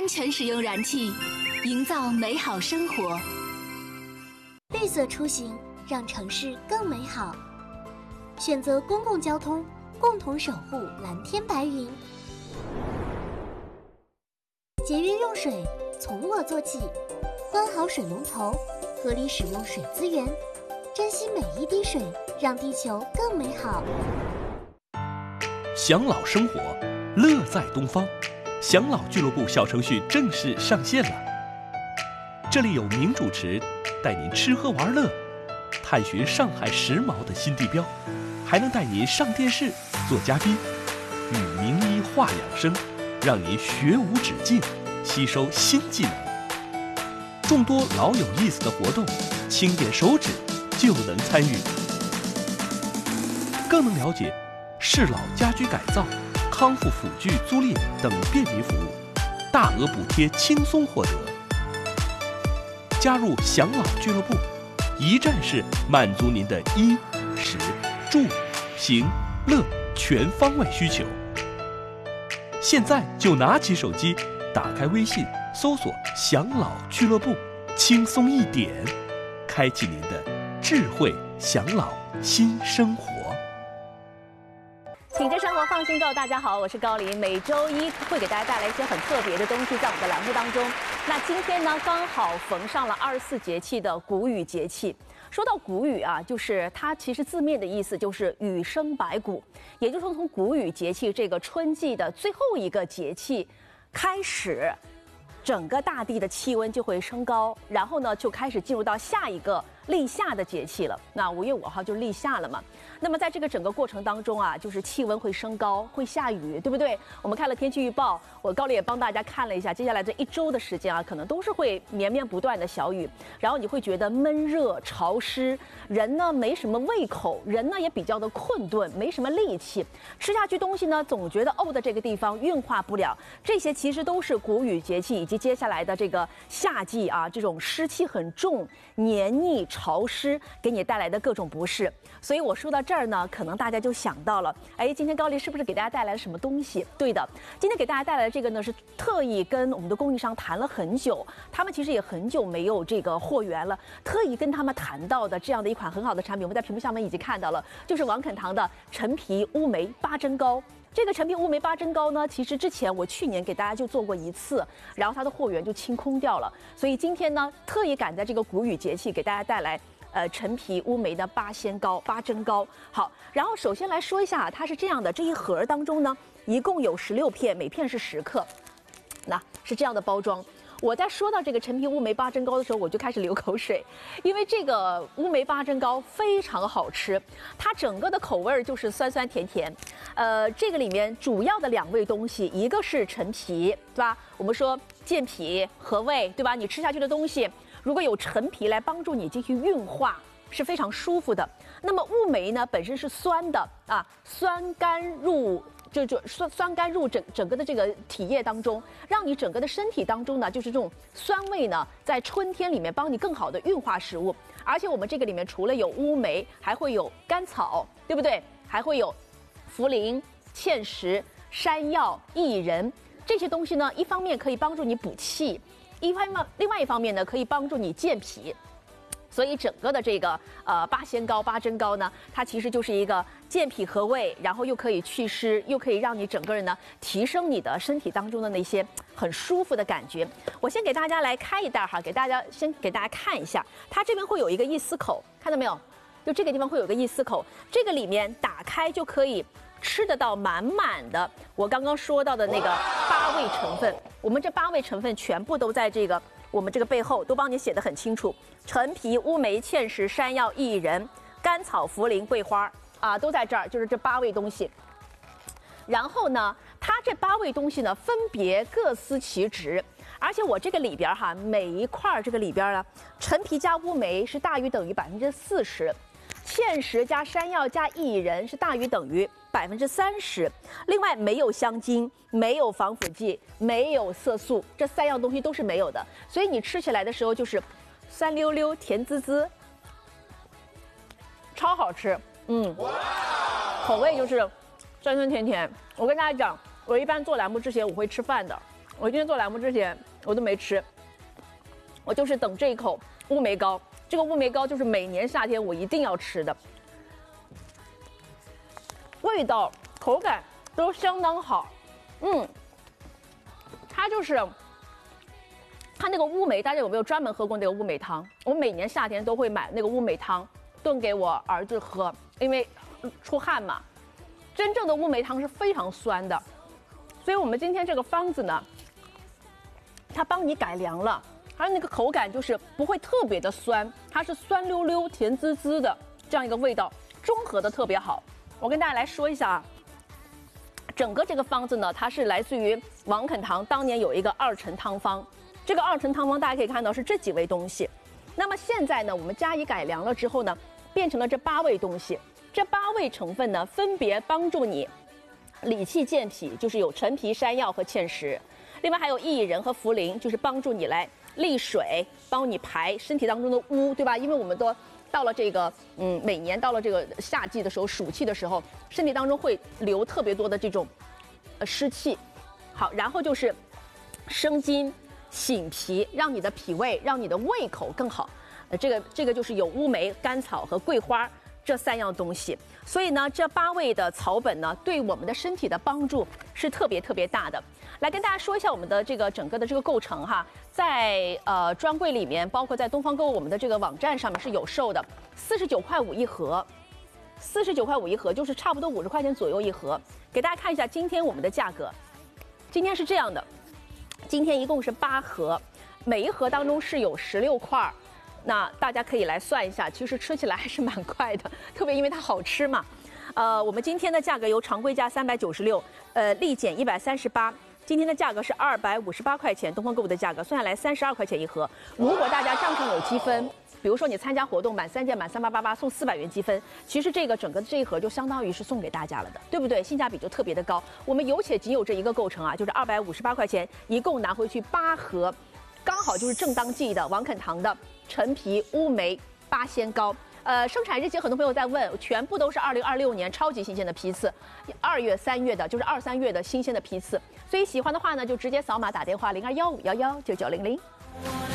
安全使用燃气，营造美好生活。 绿色出行，让城市更美好。选择公共交通，共同守护蓝天白云。节约用水，从我做起。关好水龙头，合理使用水资源，珍惜每一滴水，让地球更美好。 享老生活，乐在东方。享老俱乐部小程序正式上线了，这里有名主持带您吃喝玩乐，探寻上海时髦的新地标，还能带您上电视做嘉宾，与名医话养生，让您学无止境，吸收新技能。众多老有意思的活动，轻点手指就能参与，更能了解适老家居改造、康复辅具租赁等便民服务，大额补贴轻松获得。加入享老俱乐部，一站式满足您的衣、食、住、行、乐全方位需求。现在就拿起手机，打开微信，搜索享老俱乐部，轻松一点，开启您的智慧享老新生活。 品质生活放心购，大家好，我是高琳。每周一会给大家带来一些很特别的东西，在我们的栏目当中。那今天呢，刚好逢上了24节气的谷雨节气。说到谷雨啊，就是它其实字面的意思就是雨生百谷，也就是说从谷雨节气这个春季的最后一个节气开始，整个大地的气温就会升高，然后呢就开始进入到下一个立夏的节气了。那5月5号就是立夏了嘛。那么在这个整个过程当中啊，就是气温会升高，会下雨，对不对？我们看了天气预报，我高丽也帮大家看了一下，接下来这1周的时间啊，可能都是会绵绵不断的小雨，然后你会觉得闷热潮湿，人呢没什么胃口，人呢也比较的困顿，没什么力气，吃下去东西呢总觉得沤的这个地方运化不了，这些其实都是谷雨节气以及接下来的这个夏季啊，这种湿气很重、黏腻潮湿给你带来的各种不适。所以我说到这儿呢，可能大家就想到了，哎，今天高丽是不是给大家带来了什么东西？对的，今天给大家带来的这个呢，是特意跟我们的供应商谈了很久，他们其实也很久没有这个货源了，特意跟他们谈到的这样的一款很好的产品，我们在屏幕下面已经看到了，就是王肯堂的陈皮乌梅八珍糕。这个陈皮乌梅八珍糕呢，其实之前我去年给大家就做过1次，然后它的货源就清空掉了，所以今天呢，特意赶在这个谷雨节气给大家带来陈皮乌梅的八仙糕、八珍糕。好，然后首先来说一下，它是这样的，这一盒当中呢，一共有16片，每片是10克，那是这样的包装。我在说到这个陈皮乌梅八珍糕的时候，我就开始流口水，因为这个乌梅八珍糕非常好吃，它整个的口味就是酸酸甜甜。这个里面主要的2味东西，一个是陈皮，对吧？我们说健脾和胃，对吧？你吃下去的东西，如果有陈皮来帮助你进行运化，是非常舒服的。那么乌梅呢，本身是酸的啊，酸甘入。酸甘入整个的这个体液当中，让你整个的身体当中呢，就是这种酸味呢，在春天里面帮你更好的运化食物。而且我们这个里面除了有乌梅，还会有甘草，对不对？还会有茯苓、芡实、山药、薏仁这些东西呢，一方面可以帮助你补气，另外一方面呢，可以帮助你健脾。所以整个的这个八仙糕、八珍糕呢，它其实就是一个健脾和胃，然后又可以祛湿，又可以让你整个人呢提升你的身体当中的那些很舒服的感觉。我先给大家来开一袋哈，给大家看一下，它这边会有一个易撕口，看到没有？就这个地方会有个易撕口，这个里面打开就可以吃得到满满的我刚刚说到的那个8味成分。我们这8味成分全部都在这个我们这个背后都帮你写得很清楚。陈皮、乌梅、芡实、山药、薏仁、甘草、茯苓、桂花啊，都在这儿，就是这8味东西。然后呢，它这8味东西呢，分别各司其职。而且我这个里边哈，每一块这个里边呢，陈皮加乌梅是大于等于40%，芡实加山药加薏仁是大于等于30%。另外没有香精，没有防腐剂，没有色素，这3样东西都是没有的。所以你吃起来的时候就是酸溜溜、甜滋滋，超好吃。口味就是酸酸甜甜。我跟大家讲，我一般做栏目之前我会吃饭的， 我今天做栏目之前我都没吃，我就是等这一口乌梅糕。这个乌梅糕就是每年夏天我一定要吃的，味道、口感都相当好。它就是它那个乌梅，大家有没有专门喝过那个乌梅汤？我每年夏天都会买那个乌梅汤炖给我儿子喝，因为出汗嘛。真正的乌梅汤是非常酸的，所以我们今天这个方子呢，它帮你改良了，它那个口感就是不会特别的酸，它是酸溜溜、甜滋滋的这样一个味道，中和的特别好。我跟大家来说一下啊，整个这个方子呢，它是来自于王肯堂当年有一个2陈汤方，这个2陈汤方大家可以看到是这几味东西，那么现在呢，我们加以改良了之后呢，变成了这8味东西。这8味成分呢，分别帮助你理气健脾，就是有陈皮、山药和芡实；另外还有薏仁和茯苓，就是帮助你来利水，帮你排身体当中的污，对吧？因为我们都到了这个每年到了这个夏季的时候，暑气的时候，身体当中会流特别多的这种湿气。好，然后就是生津、醒脾，让你的脾胃、让你的胃口更好。这个就是有乌梅、甘草和桂花。这3样东西，所以呢，这8味的草本呢，对我们的身体的帮助是特别特别大的。来跟大家说一下我们的这个整个的这个构成哈，在专柜里面，包括在东方购物我们的这个网站上面是有售的，49.5块一盒，49.5块一盒，就是差不多50块钱左右一盒。给大家看一下今天我们的价格，今天是这样的，今天一共是8盒，每一盒当中是有16块。那大家可以来算一下，其实吃起来还是蛮快的，特别因为它好吃嘛。我们今天的价格由常规价396，立减138，今天的价格是258块钱，东方购物的价格算下来32块钱一盒。如果大家账上有积分，比如说你参加活动满3件满3888送400元积分，其实这个整个这一盒就相当于是送给大家了的，对不对？性价比就特别的高。我们有且仅有这一个构成啊，就是258块钱，一共拿回去8盒。刚好就是正当季的王肯堂的陈皮乌梅8仙糕，生产日期很多朋友在问，全部都是2026年超级新鲜的批次，2月、3月的，就是2、3月的新鲜的批次，所以喜欢的话呢，就直接扫码打电话0215119900。